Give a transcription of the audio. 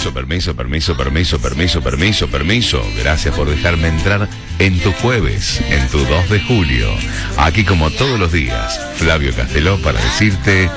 Permiso. Gracias por dejarme entrar en tu jueves, en tu 2 de julio. Aquí como todos los días, Flavio Casteló para decirte...